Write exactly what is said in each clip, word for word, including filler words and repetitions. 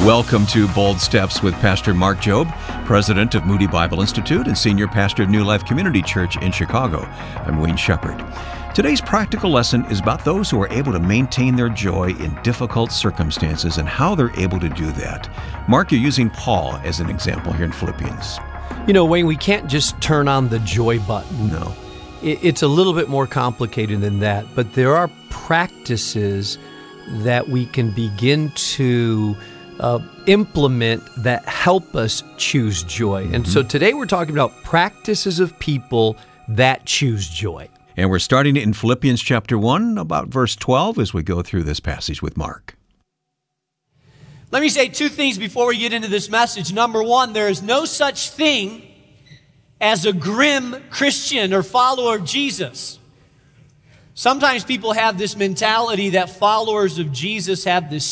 Welcome to Bold Steps with Pastor Mark Jobe, President of Moody Bible Institute and Senior Pastor of New Life Community Church in Chicago. I'm Wayne Shepherd. Today's practical lesson is about those who are able to maintain their joy in difficult circumstances and how they're able to do that. Mark, you're using Paul as an example here in Philippians. You know, Wayne, we can't just turn on the joy button. No. It's a little bit more complicated than that, but there are practices that we can begin to uh, implement that help us choose joy. Mm-hmm. And so today we're talking about practices of people that choose joy. And we're starting in Philippians chapter one, about verse twelve, as we go through this passage with Mark. Let me say two things before we get into this message. Number one, there is no such thing as a grim Christian or follower of Jesus. Sometimes people have this mentality that followers of Jesus have this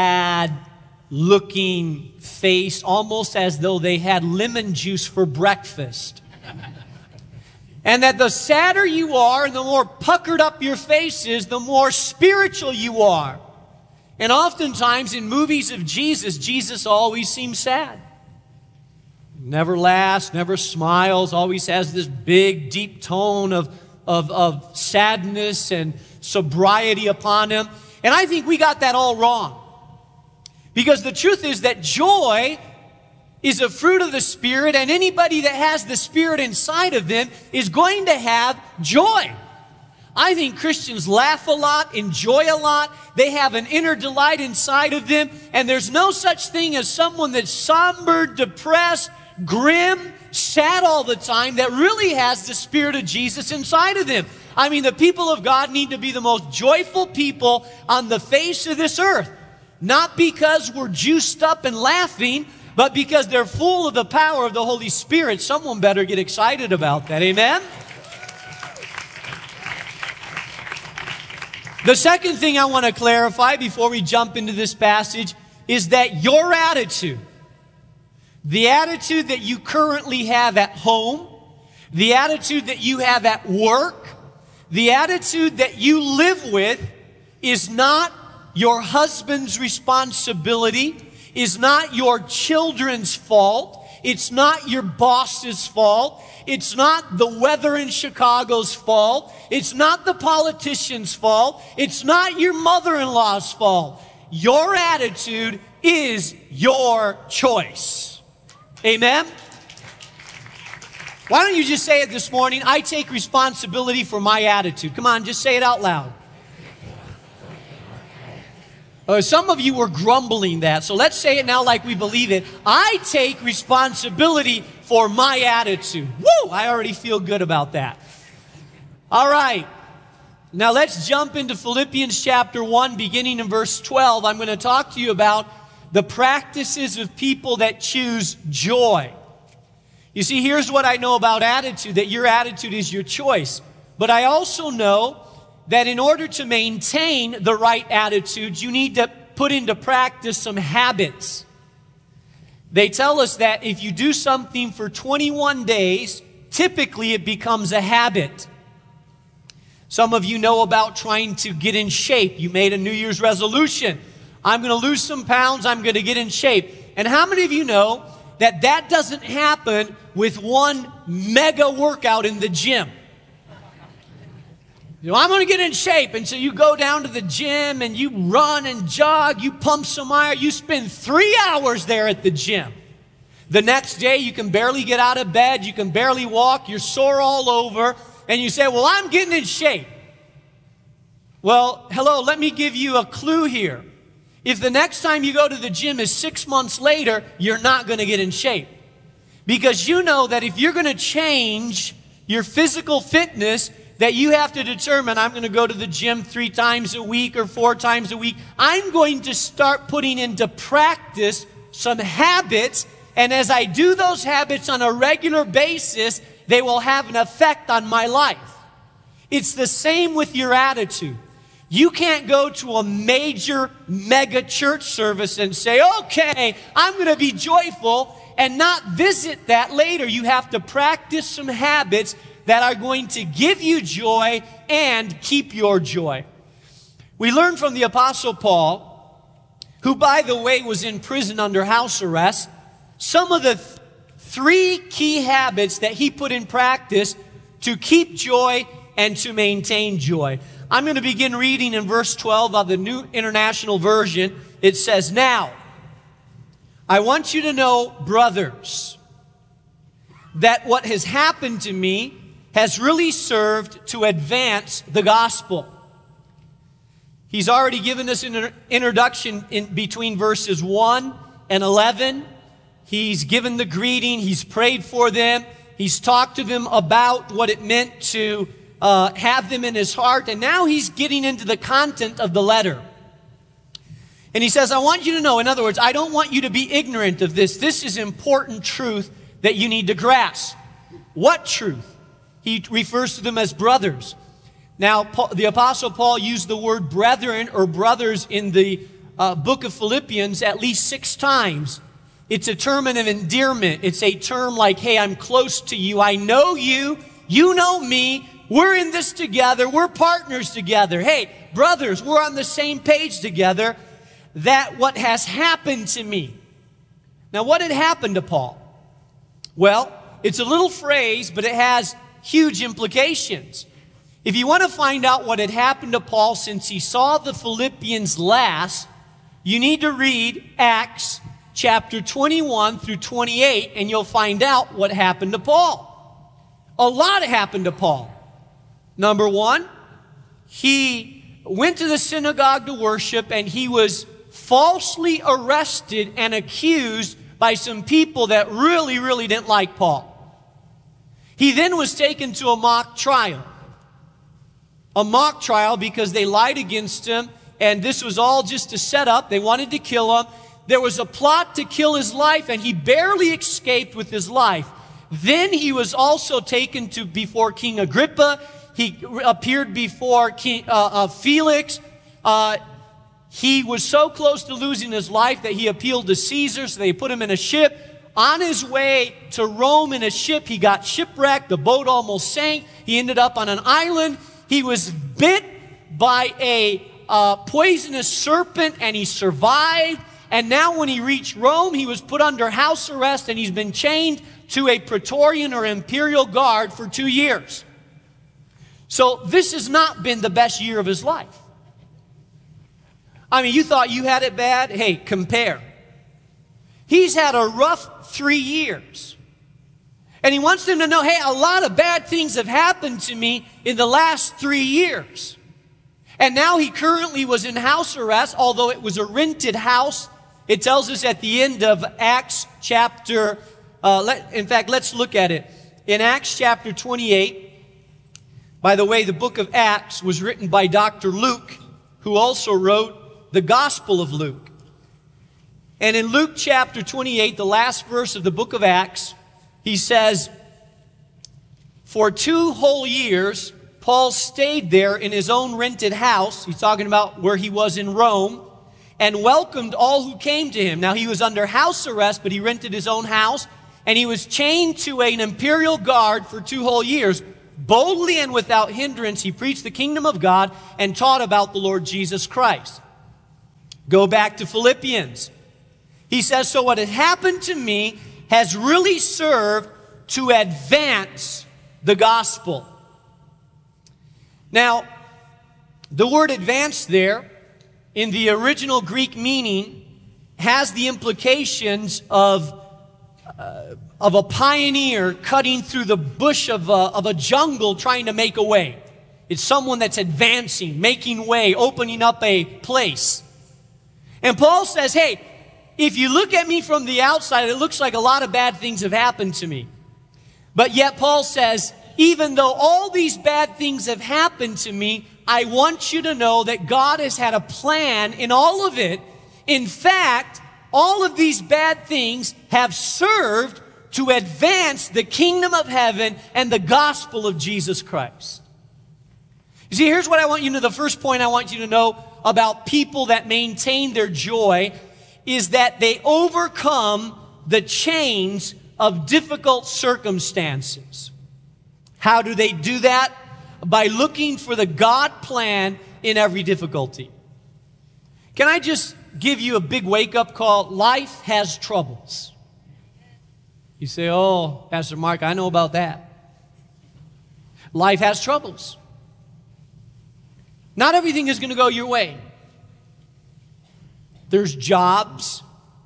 sad-looking face, almost as though they had lemon juice for breakfast. And that the sadder you are and the more puckered up your face is, the more spiritual you are. And oftentimes in movies of Jesus, Jesus always seems sad. Never laughs, never smiles, always has this big, deep tone of, of, of sadness and sobriety upon him. And I think we got that all wrong. Because the truth is that joy is a fruit of the Spirit, and anybody that has the Spirit inside of them is going to have joy. I think Christians laugh a lot, enjoy a lot. They have an inner delight inside of them, and there's no such thing as someone that's somber, depressed, grim, sad all the time that really has the Spirit of Jesus inside of them. I mean, the people of God need to be the most joyful people on the face of this earth. Not because we're juiced up and laughing, but because they're full of the power of the Holy Spirit. Someone better get excited about that. Amen? The second thing I want to clarify before we jump into this passage is that your attitude, the attitude that you currently have at home, the attitude that you have at work, the attitude that you live with is not your husband's responsibility, is not your children's fault, it's not your boss's fault, it's not the weather in Chicago's fault, it's not the politician's fault, it's not your mother-in-law's fault. Your attitude is your choice. Amen? Why don't you just say it this morning? I take responsibility for my attitude. Come on, just say it out loud. Uh, some of you were grumbling that, so let's say it now like we believe it. I take responsibility for my attitude. Woo! I already feel good about that. All right. Now let's jump into Philippians chapter one, beginning in verse twelve. I'm going to talk to you about the practices of people that choose joy. You see, here's what I know about attitude, that your attitude is your choice. But I also know that in order to maintain the right attitude, you need to put into practice some habits. They tell us that if you do something for twenty-one days, typically it becomes a habit. Some of you know about trying to get in shape. You made a New Year's resolution. I'm going to lose some pounds. I'm going to get in shape. And how many of you know that that doesn't happen with one mega workout in the gym? You know, I'm going to get in shape. And so you go down to the gym and you run and jog, you pump some iron, you spend three hours there at the gym. The next day you can barely get out of bed, you can barely walk, you're sore all over, and you say, well, I'm getting in shape. Well, hello, let me give you a clue here. If the next time you go to the gym is six months later, you're not going to get in shape. Because you know that if you're going to change your physical fitness, that you have to determine, I'm going to go to the gym three times a week or four times a week. I'm going to start putting into practice some habits, and as I do those habits on a regular basis, they will have an effect on my life. It's the same with your attitude. You can't go to a major mega church service and say, okay, I'm going to be joyful, and not visit that later. You have to practice some habits that are going to give you joy and keep your joy. We learn from the Apostle Paul who, by the way, was in prison under house arrest, some of the th- three key habits that he put in practice to keep joy and to maintain joy. I'm going to begin reading in verse twelve of the New International Version. It says, "Now, I want you to know, brothers, that what has happened to me has really served to advance the gospel." He's already given us an introduction in between verses one and eleven. He's given the greeting. He's prayed for them. He's talked to them about what it meant to uh, have them in his heart. And now he's getting into the content of the letter. And he says, I want you to know, in other words, I don't want you to be ignorant of this. This is important truth that you need to grasp. What truth? He refers to them as brothers. Now, Paul, the Apostle Paul used the word brethren or brothers in the uh, book of Philippians at least six times. It's a term of endearment. It's a term like, hey, I'm close to you. I know you. You know me. We're in this together. We're partners together. Hey, brothers, we're on the same page together. That what has happened to me. Now, what had happened to Paul? Well, it's a little phrase, but it has huge implications. If you want to find out what had happened to Paul since he saw the Philippians last, you need to read Acts chapter twenty-one through twenty-eight, and you'll find out what happened to Paul. A lot happened to Paul. Number one, he went to the synagogue to worship, and he was falsely arrested and accused by some people that really, really didn't like Paul. He then was taken to a mock trial. A mock trial because they lied against him, and this was all just a setup. They wanted to kill him. There was a plot to kill his life, and he barely escaped with his life. Then he was also taken to before King Agrippa. He appeared before King, uh, uh, Felix. Uh, he was so close to losing his life that he appealed to Caesar, so they put him in a ship. On his way to Rome in a ship, he got shipwrecked. The boat almost sank. He ended up on an island. He was bit by a uh, poisonous serpent, and he survived. And now when he reached Rome, he was put under house arrest, and he's been chained to a Praetorian or imperial guard for two years. So this has not been the best year of his life. I mean, you thought you had it bad? Hey, compare. He's had a rough three years. And he wants them to know, hey, a lot of bad things have happened to me in the last three years. And now he currently was in house arrest, although it was a rented house. It tells us at the end of Acts chapter, uh, let, in fact, let's look at it. In Acts chapter twenty-eight, by the way, the book of Acts was written by Doctor Luke, who also wrote the Gospel of Luke. And in Luke chapter twenty-eight, the last verse of the book of Acts, he says, for two whole years, Paul stayed there in his own rented house. He's talking about where he was in Rome, and welcomed all who came to him. Now, he was under house arrest, but he rented his own house, and he was chained to an imperial guard for two whole years. Boldly and without hindrance, he preached the kingdom of God and taught about the Lord Jesus Christ. Go back to Philippians. He says, so what had happened to me has really served to advance the gospel. Now, the word advance there, in the original Greek meaning, has the implications of, uh, of a pioneer cutting through the bush of a, of a jungle trying to make a way. It's someone that's advancing, making way, opening up a place. And Paul says, hey, if you look at me from the outside, it looks like a lot of bad things have happened to me. But yet Paul says, even though all these bad things have happened to me, I want you to know that God has had a plan in all of it. In fact, all of these bad things have served to advance the kingdom of heaven and the gospel of Jesus Christ. You see, here's what I want you to know. The first point I want you to know about people that maintain their joy is that they overcome the chains of difficult circumstances. How do they do that? By looking for the God plan in every difficulty. Can I just give you a big wake-up call. Life has troubles. You say, oh, Pastor Mark, I know about that. Life has troubles. Not everything is going to go your way. There's jobs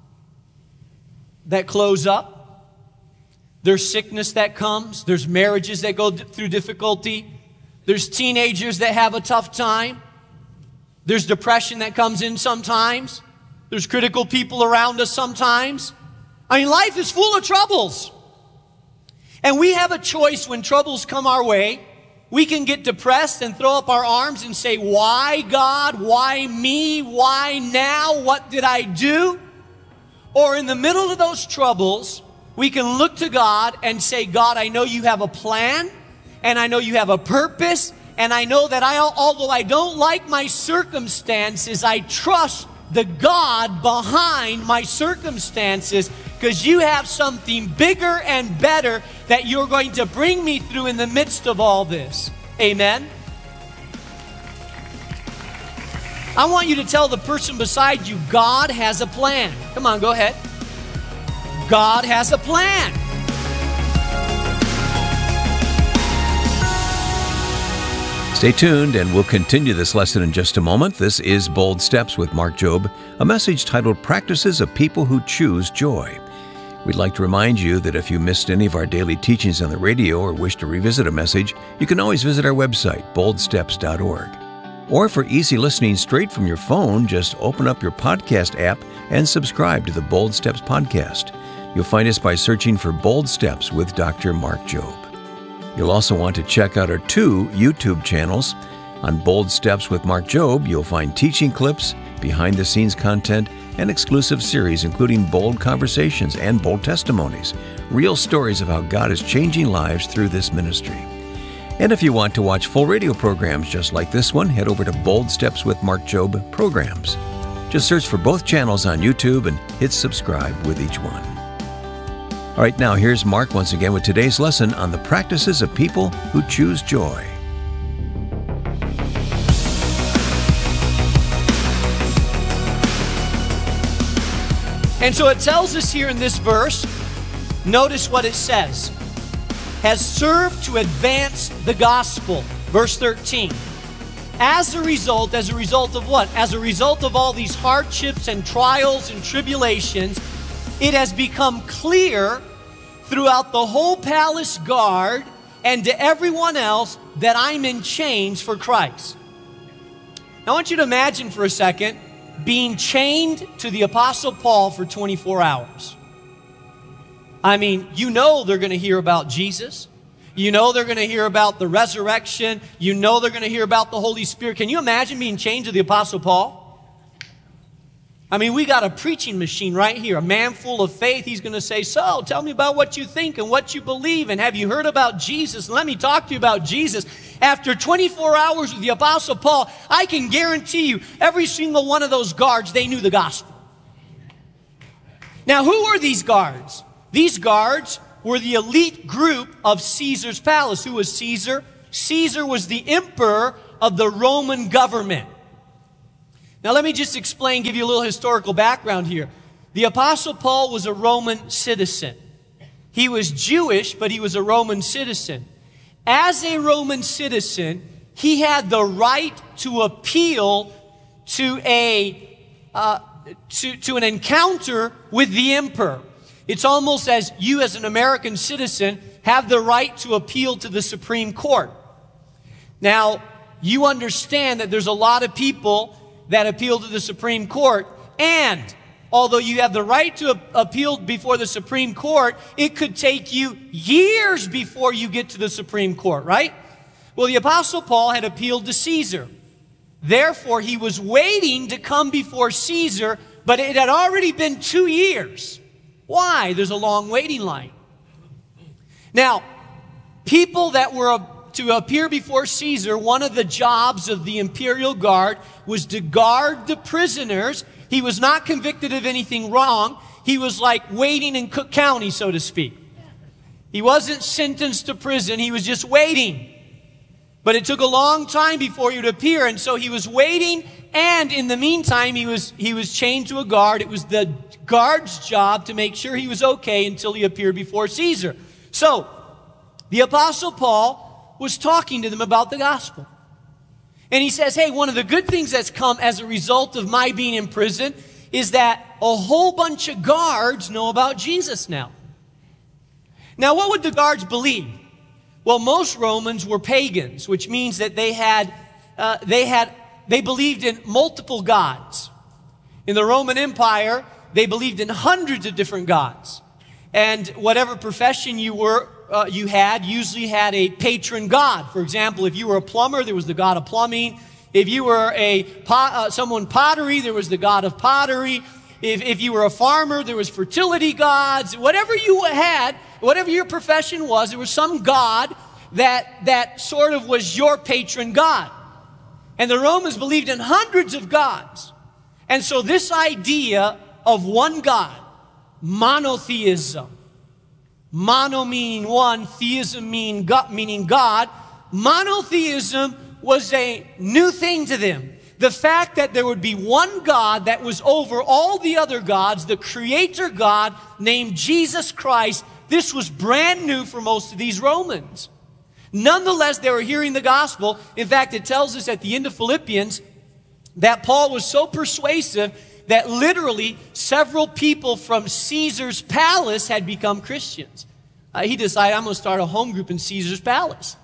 that close up. There's sickness that comes. There's marriages that go through difficulty. There's teenagers that have a tough time. There's depression that comes in sometimes. There's critical people around us sometimes. I mean, life is full of troubles. And we have a choice when troubles come our way. We can get depressed and throw up our arms and say, why, God? Why me? Why now? What did I do? Or in the middle of those troubles, we can look to God and say, God, I know you have a plan, and I know you have a purpose, and I know that I, although I don't like my circumstances, I trust the God behind my circumstances, because you have something bigger and better that you're going to bring me through in the midst of all this. Amen? I want you to tell the person beside you, God has a plan. Come on, go ahead. God has a plan. Stay tuned, and we'll continue this lesson in just a moment. This is Bold Steps with Mark Jobe, a message titled Practices of People Who Choose Joy. We'd like to remind you that if you missed any of our daily teachings on the radio or wish to revisit a message, you can always visit our website, bold steps dot org. Or for easy listening straight from your phone, just open up your podcast app and subscribe to the Bold Steps podcast. You'll find us by searching for Bold Steps with Doctor Mark Jobe. You'll also want to check out our two YouTube channels. On Bold Steps with Mark Jobe, you'll find teaching clips, behind-the-scenes content, and exclusive series including bold conversations and bold testimonies, real stories of how God is changing lives through this ministry. And if you want to watch full radio programs just like this one, head over to Bold Steps with Mark Jobe programs. Just search for both channels on YouTube and hit subscribe with each one. All right, now here's Mark once again with today's lesson on the practices of people who choose joy. And so it tells us here in this verse, notice what it says, has served to advance the gospel. Verse thirteen. As a result, as a result of what? As a result of all these hardships and trials and tribulations, it has become clear throughout the whole palace guard and to everyone else that I'm in chains for Christ. Now I want you to imagine for a second being chained to the Apostle Paul for twenty-four hours. I mean, you know they're going to hear about Jesus. You know they're going to hear about the resurrection. You know they're going to hear about the Holy Spirit. Can you imagine being chained to the Apostle Paul? I mean, we got a preaching machine right here, a man full of faith. He's going to say, so tell me about what you think and what you believe, and have you heard about Jesus? And let me talk to you about Jesus. After twenty-four hours with the Apostle Paul, I can guarantee you every single one of those guards, they knew the gospel. Now, who were these guards? These guards were the elite group of Caesar's palace. Who was Caesar? Caesar was the emperor of the Roman government. Now let me just explain, give you a little historical background here. The Apostle Paul was a Roman citizen. He was Jewish, but he was a Roman citizen. As a Roman citizen, he had the right to appeal to a uh, to, to an encounter with the emperor. It's almost as you as an American citizen have the right to appeal to the Supreme Court. Now, you understand that there's a lot of people that appeal to the Supreme Court, and although you have the right to appeal before the Supreme Court, it could take you years before you get to the Supreme Court, right? Well, the Apostle Paul had appealed to Caesar. Therefore, he was waiting to come before Caesar, but it had already been two years. Why? There's a long waiting line. Now, people that were to appear before Caesar, one of the jobs of the imperial guard was to guard the prisoners. He was not convicted of anything wrong. He was like waiting in Cook County, so to speak. He wasn't sentenced to prison. He was just waiting. But it took a long time before he would appear, and so he was waiting And in the meantime, he was, he was chained to a guard. It was the guard's job to make sure he was okay until he appeared before Caesar. So, the Apostle Paul was talking to them about the gospel. And he says, hey, one of the good things that's come as a result of my being in prison is that a whole bunch of guards know about Jesus now. Now, what would the guards believe? Well, most Romans were pagans, which means that they had, uh, they had, they believed in multiple gods. In the Roman Empire, they believed in hundreds of different gods. And whatever profession you were, uh, you had, usually had a patron god. For example, if you were a plumber, there was the god of plumbing. If you were a pot, uh, someone pottery, there was the god of pottery. If, if you were a farmer, there was fertility gods. Whatever you had, whatever your profession was, there was some god that, that sort of was your patron god. And the Romans believed in hundreds of gods. And so this idea of one God, monotheism, mono meaning one, theism meaning God, meaning God, monotheism was a new thing to them. The fact that there would be one God that was over all the other gods, the creator God named Jesus Christ, this was brand new for most of these Romans. Nonetheless, they were hearing the gospel. In fact, it tells us at the end of Philippians that Paul was so persuasive that literally several people from Caesar's palace had become Christians. Uh, he decided, I'm going to start a home group in Caesar's palace.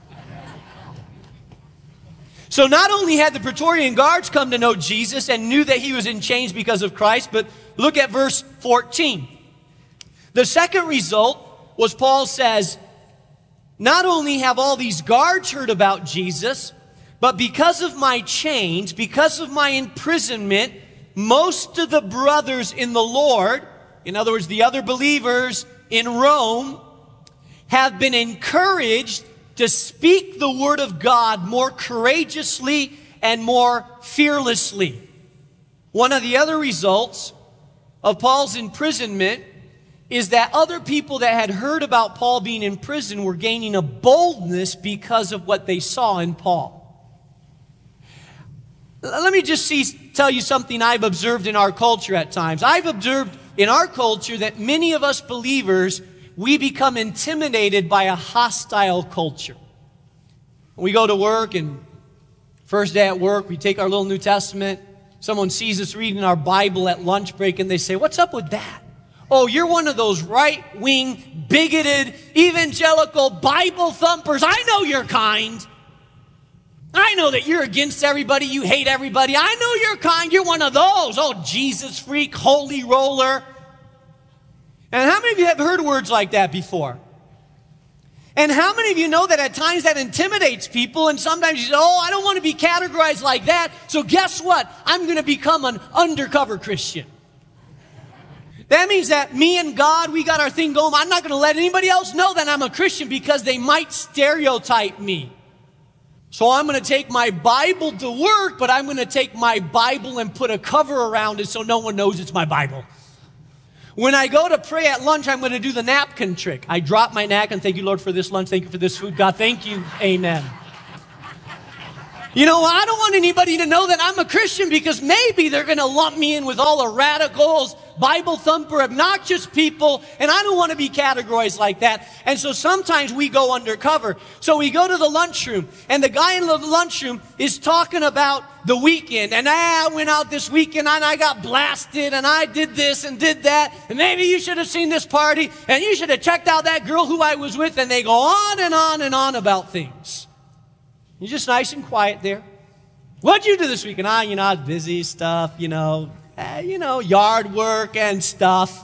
So not only had the Praetorian Guards come to know Jesus and knew that he was in chains because of Christ, but look at verse fourteen. The second result was Paul says, not only have all these guards heard about Jesus, but because of my chains, because of my imprisonment, most of the brothers in the Lord, in other words, the other believers in Rome, have been encouraged to speak the word of God more courageously and more fearlessly. One of the other results of Paul's imprisonment is that other people that had heard about Paul being in prison were gaining a boldness because of what they saw in Paul. Let me just see, tell you something I've observed in our culture at times. I've observed in our culture that many of us believers, we become intimidated by a hostile culture. We go to work, and first day at work, we take our little New Testament. Someone sees us reading our Bible at lunch break, and they say, what's up with that? Oh, you're one of those right-wing, bigoted, evangelical Bible thumpers. I know your kind. I know that you're against everybody. You hate everybody. I know you're kind. You're one of those. Oh, Jesus freak, holy roller. And how many of you have heard words like that before? And how many of you know that at times that intimidates people, and sometimes you say, oh, I don't want to be categorized like that, so guess what? I'm going to become an undercover Christian. That means that me and God, we got our thing going. I'm not going to let anybody else know that I'm a Christian because they might stereotype me. So I'm going to take my Bible to work, but I'm going to take my Bible and put a cover around it so no one knows it's my Bible. When I go to pray at lunch, I'm going to do the napkin trick. I drop my napkin. Thank you, Lord, for this lunch. Thank you for this food. God, thank you. Amen. You know, I don't want anybody to know that I'm a Christian because maybe they're going to lump me in with all the radicals, Bible thumper, obnoxious people, and I don't want to be categorized like that. And so sometimes we go undercover. So we go to the lunchroom, and the guy in the lunchroom is talking about the weekend. And I went out this weekend, and I got blasted, and I did this and did that, and maybe you should have seen this party, and you should have checked out that girl who I was with, and they go on and on and on about things. You're just nice and quiet there. What'd you do this weekend? Ah, you know, I was busy, stuff, you know, eh, you know, yard work and stuff.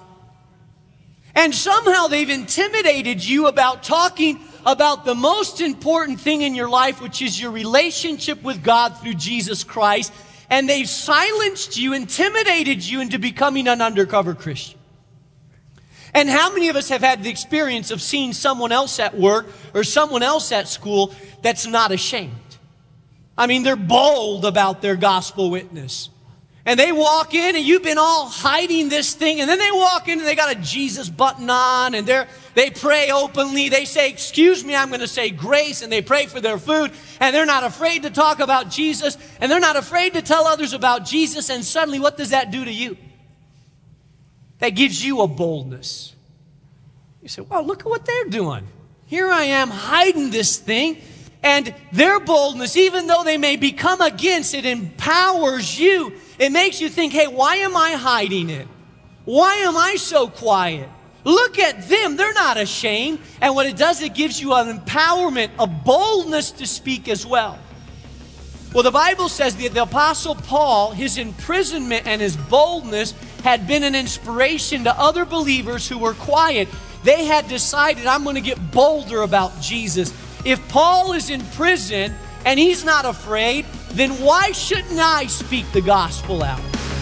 And somehow they've intimidated you about talking about the most important thing in your life, which is your relationship with God through Jesus Christ. And they've silenced you, intimidated you into becoming an undercover Christian. And how many of us have had the experience of seeing someone else at work or someone else at school that's not ashamed? I mean, they're bold about their gospel witness. And they walk in and you've been all hiding this thing. And then they walk in and they got a Jesus button on and they're, they pray openly. They say, excuse me, I'm going to say grace. And they pray for their food. And they're not afraid to talk about Jesus. And they're not afraid to tell others about Jesus. And suddenly, what does that do to you? That gives you a boldness. You say, wow, look at what they're doing. Here I am hiding this thing. And their boldness, even though they may become against it, empowers you. It makes you think, hey, why am I hiding it? Why am I so quiet? Look at them. They're not ashamed. And what it does, it gives you an empowerment, a boldness to speak as well. Well, the Bible says that the Apostle Paul, his imprisonment and his boldness had been an inspiration to other believers who were quiet. They had decided, I'm going to get bolder about Jesus. If Paul is in prison and he's not afraid, then why shouldn't I speak the gospel out?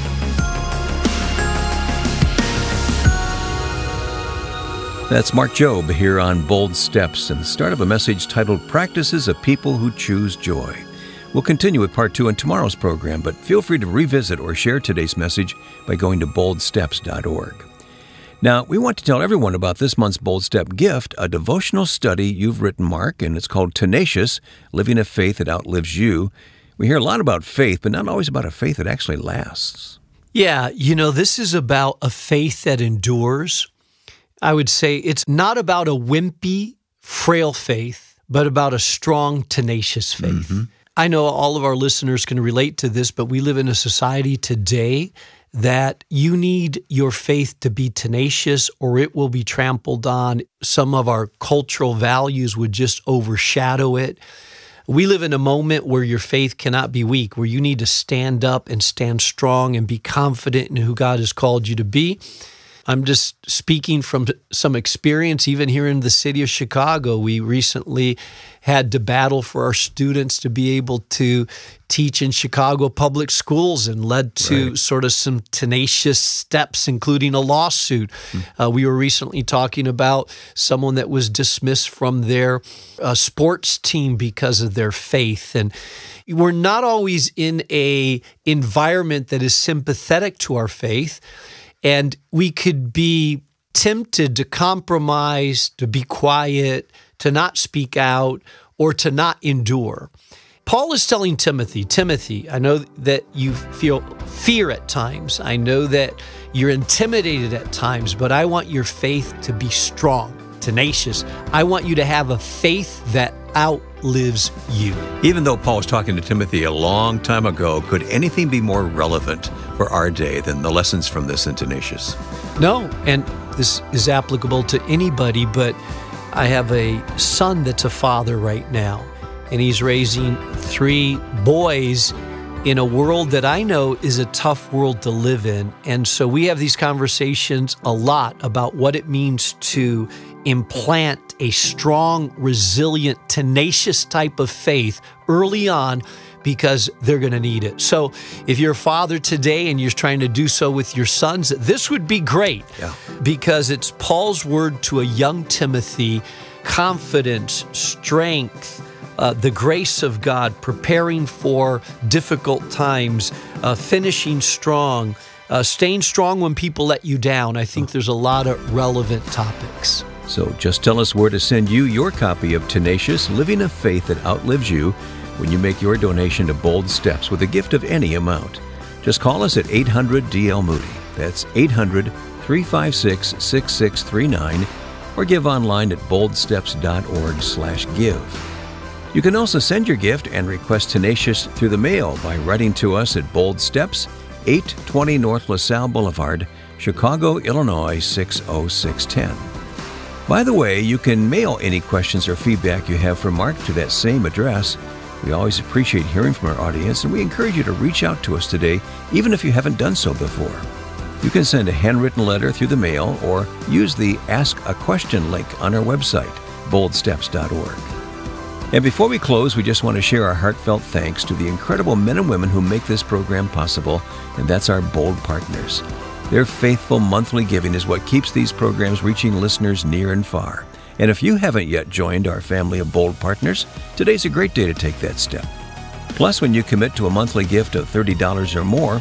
That's Mark Jobe here on Bold Steps and the start of a message titled Practices of People Who Choose Joy. We'll continue with part two in tomorrow's program, but feel free to revisit or share today's message by going to bold steps dot org. Now, we want to tell everyone about this month's Bold Step gift, a devotional study you've written, Mark, and it's called Tenacious, Living a Faith That Outlives You. We hear a lot about faith, but not always about a faith that actually lasts. Yeah, you know, this is about a faith that endures. I would say it's not about a wimpy, frail faith, but about a strong, tenacious faith. Mm-hmm. I know all of our listeners can relate to this, but we live in a society today that you need your faith to be tenacious or it will be trampled on. Some of our cultural values would just overshadow it. We live in a moment where your faith cannot be weak, where you need to stand up and stand strong and be confident in who God has called you to be. I'm just speaking from some experience, even here in the city of Chicago. We recently had to battle for our students to be able to teach in Chicago public schools and led to right. sort of some tenacious steps, including a lawsuit. Mm. Uh, we were recently talking about someone that was dismissed from their uh, sports team because of their faith. And we're not always in a environment that is sympathetic to our faith. And we could be tempted to compromise, to be quiet, to not speak out, or to not endure. Paul is telling Timothy, Timothy, I know that you feel fear at times. I know that you're intimidated at times, but I want your faith to be strong, tenacious. I want you to have a faith that outlives you. Even though Paul was talking to Timothy a long time ago, could anything be more relevant for our day than the lessons from this in Tenacious? No, and this is applicable to anybody, but I have a son that's a father right now, and he's raising three boys in a world that I know is a tough world to live in. And so we have these conversations a lot about what it means to implant a strong, resilient, tenacious type of faith early on, because they're going to need it. So if you're a father today and you're trying to do so with your sons, this would be great, yeah. because it's Paul's word to a young Timothy: confidence, strength, uh, the grace of God, preparing for difficult times, uh, finishing strong, uh, staying strong when people let you down. I think there's a lot of relevant topics. So just tell us where to send you your copy of Tenacious, Living a Faith That Outlives You, when you make your donation to Bold Steps with a gift of any amount. Just call us at eight hundred D L Moody. That's eight hundred, three five six, six six three nine, or give online at bold steps dot org slash give. You can also send your gift and request Tenacious through the mail by writing to us at Bold Steps, eight twenty North LaSalle Boulevard, Chicago, Illinois six oh six one oh. By the way, you can mail any questions or feedback you have for Mark to that same address. We always appreciate hearing from our audience, and we encourage you to reach out to us today, even if you haven't done so before. You can send a handwritten letter through the mail or use the Ask a Question link on our website, bold steps dot org. And before we close, we just want to share our heartfelt thanks to the incredible men and women who make this program possible, and that's our Bold Partners. Their faithful monthly giving is what keeps these programs reaching listeners near and far. And if you haven't yet joined our family of Bold Partners, today's a great day to take that step. Plus, when you commit to a monthly gift of thirty dollars or more,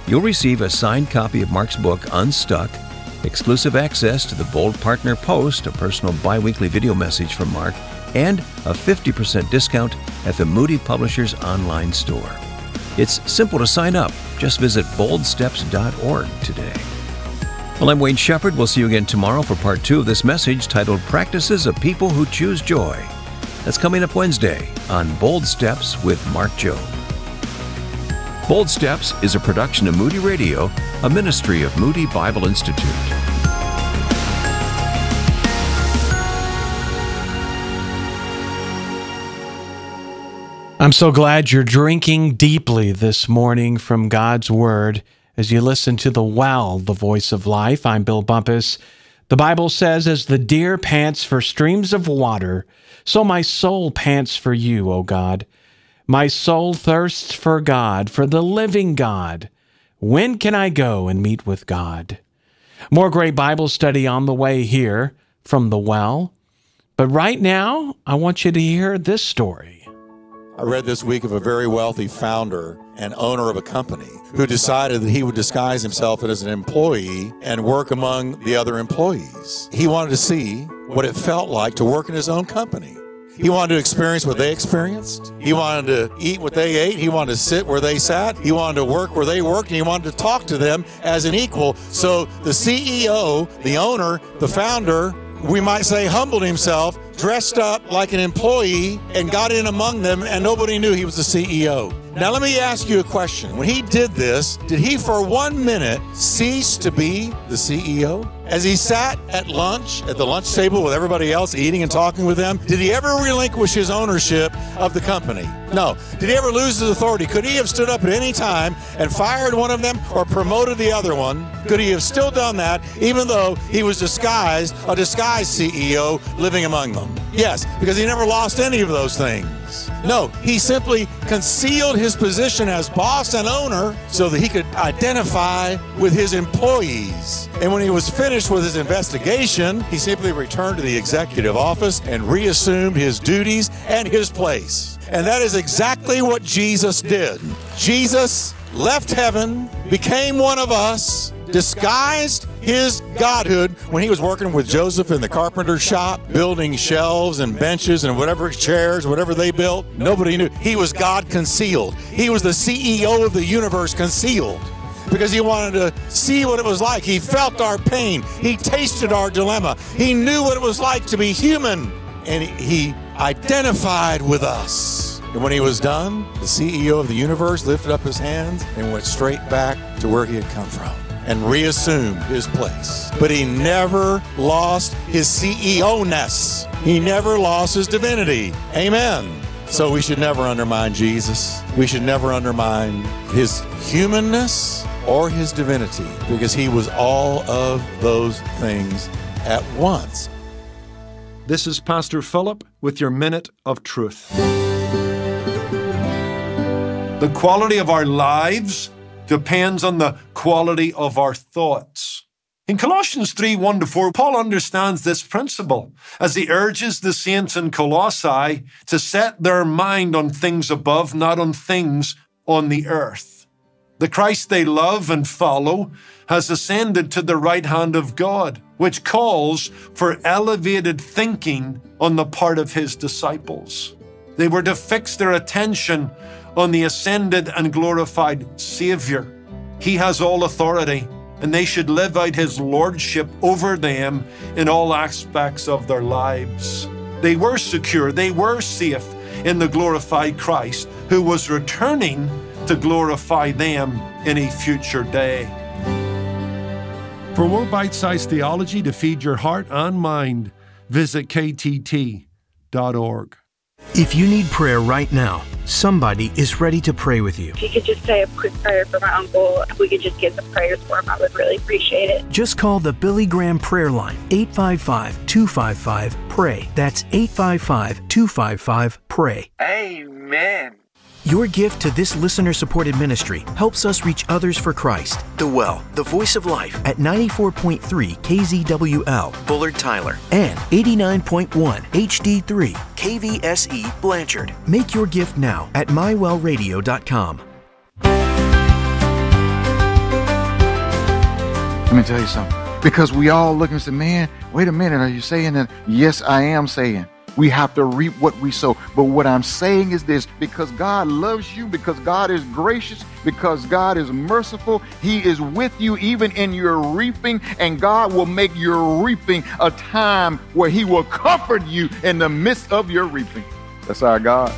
you'll receive a signed copy of Mark's book, Unstuck, exclusive access to the Bold Partner Post, a personal bi-weekly video message from Mark, and a fifty percent discount at the Moody Publishers online store. It's simple to sign up. Just visit bold steps dot org today. Well, I'm Wayne Shepherd. We'll see you again tomorrow for part two of this message titled Practices of People Who Choose Joy. That's coming up Wednesday on Bold Steps with Mark Jobe. Bold Steps is a production of Moody Radio, a ministry of Moody Bible Institute. I'm so glad you're drinking deeply this morning from God's Word as you listen to The Well, the Voice of Life. I'm Bill Bumpus. The Bible says, as the deer pants for streams of water, so my soul pants for you, O God. My soul thirsts for God, for the living God. When can I go and meet with God? More great Bible study on the way here from The Well. But right now, I want you to hear this story. I read this week of a very wealthy founder and owner of a company who decided that he would disguise himself as an employee and work among the other employees. He wanted to see what it felt like to work in his own company. He wanted to experience what they experienced. He wanted to eat what they ate. He wanted to sit where they sat. He wanted to work where they worked, and he wanted to talk to them as an equal. So the C E O, the owner, the founder, we might say humbled himself, dressed up like an employee, and got in among them, and nobody knew he was the C E O. Now let me ask you a question. When he did this, did he for one minute cease to be the C E O? As he sat at lunch, at the lunch table with everybody else, eating and talking with them, did he ever relinquish his ownership of the company? No. Did he ever lose his authority? Could he have stood up at any time and fired one of them or promoted the other one? Could he have still done that even though he was disguised, a disguised C E O living among them? Yes, because he never lost any of those things. No, he simply concealed his position as boss and owner so that he could identify with his employees. And when he was finished with his investigation, he simply returned to the executive office and reassumed his duties and his place. And that is exactly what Jesus did. Jesus left heaven, became one of us, disguised his godhood when he was working with Joseph in the carpenter shop, building shelves and benches and whatever chairs, whatever they built. Nobody knew. He was God concealed. He was the C E O of the universe concealed because he wanted to see what it was like. He felt our pain. He tasted our dilemma. He knew what it was like to be human, and he identified with us. And when he was done, the C E O of the universe lifted up his hands and went straight back to where he had come from and reassumed his place. But he never lost his C E O-ness. He never lost his divinity. Amen. So we should never undermine Jesus. We should never undermine his humanness or his divinity, because he was all of those things at once. This is Pastor Philip with your Minute of Truth. The quality of our lives depends on the quality of our thoughts. In Colossians three, one to four, Paul understands this principle as he urges the saints in Colossae to set their mind on things above, not on things on the earth. The Christ they love and follow has ascended to the right hand of God, which calls for elevated thinking on the part of his disciples. They were to fix their attention on the ascended and glorified Savior. He has all authority, and they should live out his lordship over them in all aspects of their lives. They were secure, they were safe in the glorified Christ, who was returning to glorify them in a future day. For more bite-sized theology to feed your heart and mind, visit K T T dot org. If you need prayer right now, somebody is ready to pray with you. If you could just say a quick prayer for my uncle, if we could just get some prayers for him, I would really appreciate it. Just call the Billy Graham prayer line, eight five five, two five five, pray. That's eight five five, two five five, pray. Amen. Your gift to this listener-supported ministry helps us reach others for Christ. The Well, the Voice of Life at ninety-four point three K Z W L, Bullard Tyler, and eighty-nine point one H D three K V S E, Blanchard. Make your gift now at my well radio dot com. Let me tell you something. Because we all look and say, man, wait a minute, are you saying that? Yes, I am saying. We have to reap what we sow. But what I'm saying is this, because God loves you, because God is gracious, because God is merciful, He is with you even in your reaping, and God will make your reaping a time where He will comfort you in the midst of your reaping. That's our God.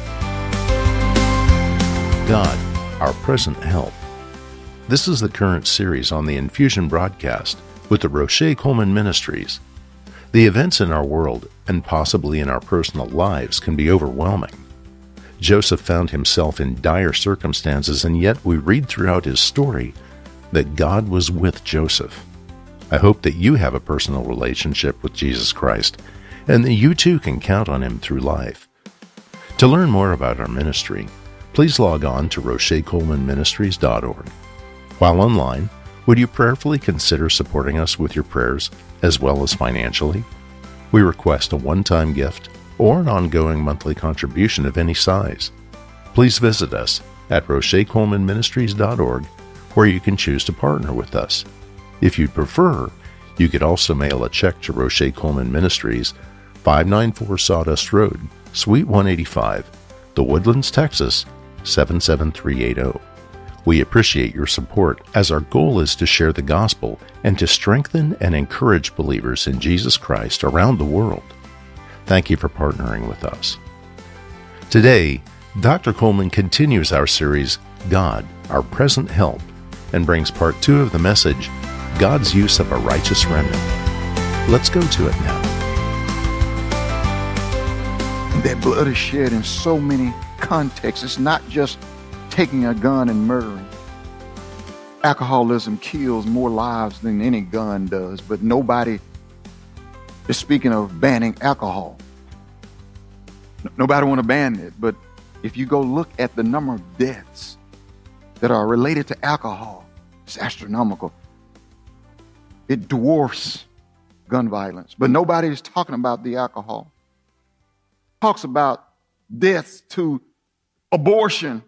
God, our present help. This is the current series on the Infusion broadcast with the Roche Coleman Ministries. The events in our world, and possibly in our personal lives, can be overwhelming. Joseph found himself in dire circumstances, and yet we read throughout his story that God was with Joseph. I hope that you have a personal relationship with Jesus Christ, and that you too can count on Him through life. To learn more about our ministry, please log on to roche coleman ministries dot org. While online, would you prayerfully consider supporting us with your prayers as well as financially? We request a one-time gift or an ongoing monthly contribution of any size. Please visit us at roche coleman ministries dot org, where you can choose to partner with us. If you'd prefer, you could also mail a check to Roche Coleman Ministries, five ninety-four Sawdust Road, Suite one eighty-five, The Woodlands, Texas, seven seven three eight zero. We appreciate your support, as our goal is to share the gospel and to strengthen and encourage believers in Jesus Christ around the world. Thank you for partnering with us. Today, Doctor Coleman continues our series, God, Our Present Help, and brings part two of the message, God's Use of a Righteous Remnant. Let's go to it now. That blood is shed in so many contexts. It's not just taking a gun and murdering. Alcoholism kills more lives than any gun does, but nobody is speaking of banning alcohol. Nobody want to ban it, but if you go look at the number of deaths that are related to alcohol, it's astronomical. It dwarfs gun violence, but nobody is talking about the alcohol. Talks about deaths to abortion.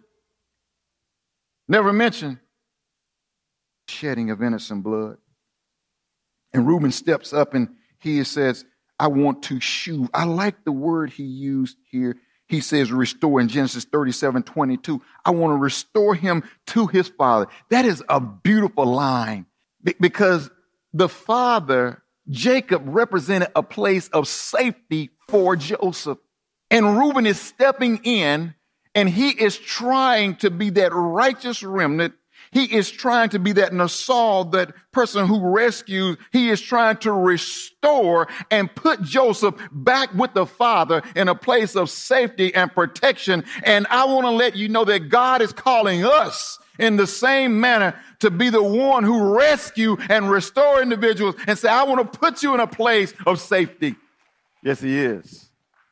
Never mention shedding of innocent blood. And Reuben steps up and he says, I want to shew. I like the word he used here. He says restore in Genesis thirty-seven twenty-two. I want to restore him to his father. That is a beautiful line because the father, Jacob, represented a place of safety for Joseph. And Reuben is stepping in and he is trying to be that righteous remnant. He is trying to be that Nasal, that person who rescues. He is trying to restore and put Joseph back with the father in a place of safety and protection. And I want to let you know that God is calling us in the same manner to be the one who rescue and restore individuals and say, I want to put you in a place of safety. Yes, He is.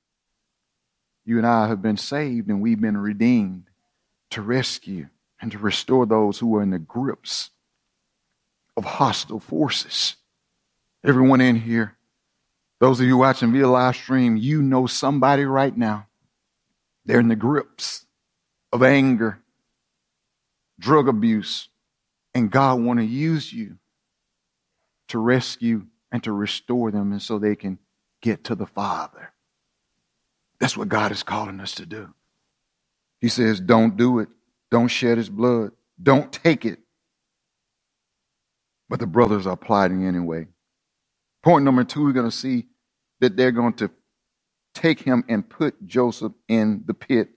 You and I have been saved and we've been redeemed to rescue and to restore those who are in the grips of hostile forces. Everyone in here, those of you watching via live stream, you know somebody right now. They're in the grips of anger, drug abuse, and God want to use you to rescue and to restore them and so they can get to the Father. That's what God is calling us to do. He says, don't do it. Don't shed His blood. Don't take it. But the brothers are plotting anyway. Point number two, we're going to see that they're going to take him and put Joseph in the pit.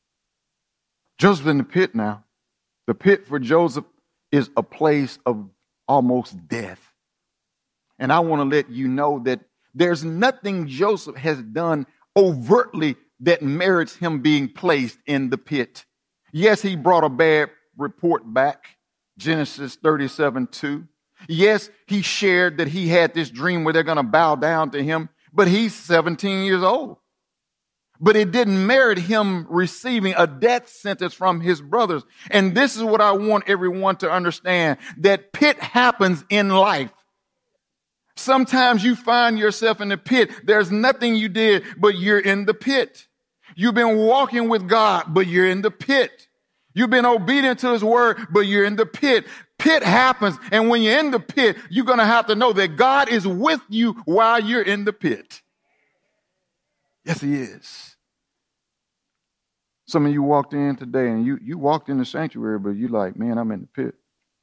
Joseph in the pit now. The pit for Joseph is a place of almost death. And I want to let you know that there's nothing Joseph has done overtly that merits him being placed in the pit. Yes, he brought a bad report back, Genesis thirty-seven two. Yes, he shared that he had this dream where they're going to bow down to him, but he's seventeen years old. But it didn't merit him receiving a death sentence from his brothers. And this is what I want everyone to understand, that pit happens in life. Sometimes you find yourself in the pit. There's nothing you did, but you're in the pit. You've been walking with God, but you're in the pit. You've been obedient to His word, but you're in the pit. pit happens, and when you're in the pit, you're going to have to know that God is with you while you're in the pit. Yes, he is. Some of you walked in today, and you, you walked in the sanctuary, but you're like, man, I'm in the pit.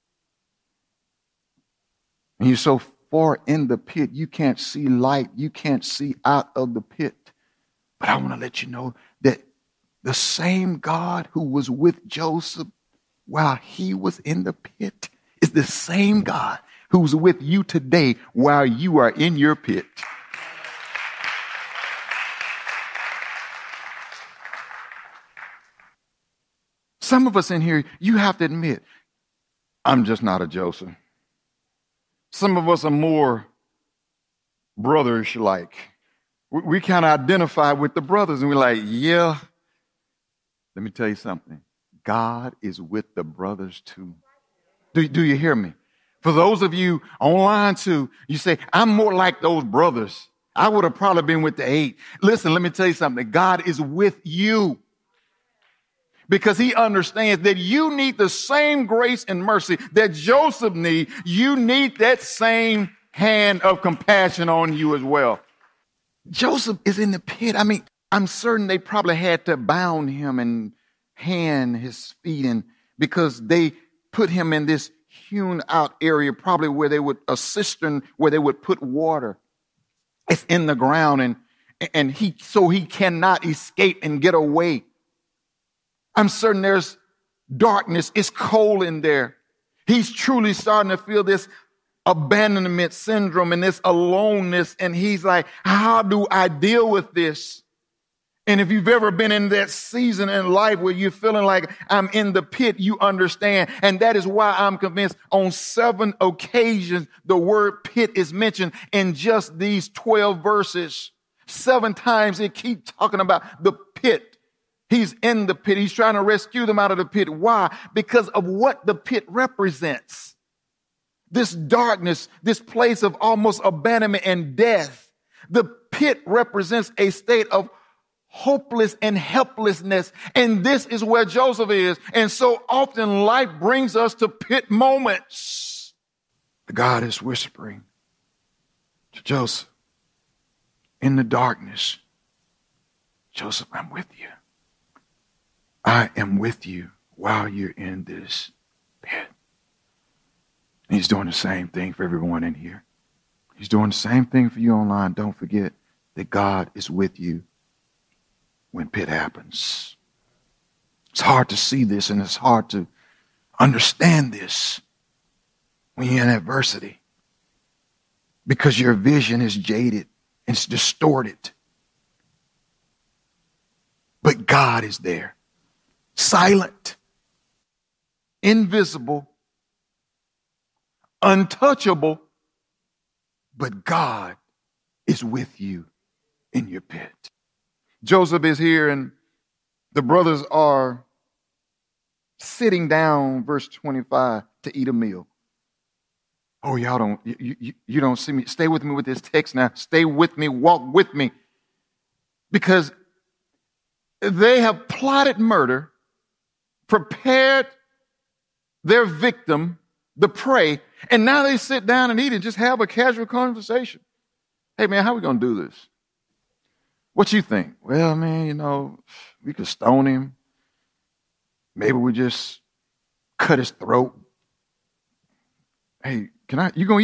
And you're so far in the pit, you can't see light. You can't see out of the pit. But I want to let you know that the same God who was with Joseph while he was in the pit is the same God who's with you today while you are in your pit. Some of us in here, you have to admit, I'm just not a Joseph. Some of us are more brotherish-like. We, we kind of identify with the brothers, and we're like, yeah. Let me tell you something. God is with the brothers too. Do, do you hear me? For those of you online too, you say, I'm more like those brothers. I would have probably been with the eight. Listen, let me tell you something. God is with you. Because he understands that you need the same grace and mercy that Joseph needs. You need that same hand of compassion on you as well. Joseph is in the pit. I mean, I'm certain they probably had to bound him and hand his feet in because they put him in this hewn out area, probably where they would, a cistern where they would put water. It's in the ground, and, and he, so he cannot escape and get away. I'm certain there's darkness. It's cold in there. He's truly starting to feel this abandonment syndrome and this aloneness. And he's like, how do I deal with this? And if you've ever been in that season in life where you're feeling like I'm in the pit, you understand. And that is why I'm convinced on seven occasions the word pit is mentioned in just these twelve verses. Seven times it keeps talking about the pit. He's in the pit. He's trying to rescue them out of the pit. Why? Because of what the pit represents. This darkness, this place of almost abandonment and death. The pit represents a state of hopeless and helplessness. And this is where Joseph is. And so often life brings us to pit moments. God is whispering to Joseph in the darkness, Joseph, I'm with you. I am with you while you're in this pit. And he's doing the same thing for everyone in here. He's doing the same thing for you online. Don't forget that God is with you when pit happens. It's hard to see this, and it's hard to understand this when you're in adversity because your vision is jaded and it's distorted. But God is there. Silent, invisible, untouchable, but God is with you in your pit. Joseph is here, and the brothers are sitting down, verse twenty-five, to eat a meal. Oh, y'all don't, you, you, you don't see me. Stay with me with this text now. Stay with me, walk with me. Because they have plotted murder, prepared their victim, the prey, and now they sit down and eat and just have a casual conversation. Hey, man, how are we going to do this? What you think? Well, man, you know, we could stone him. Maybe we just cut his throat. Hey, can I, you going to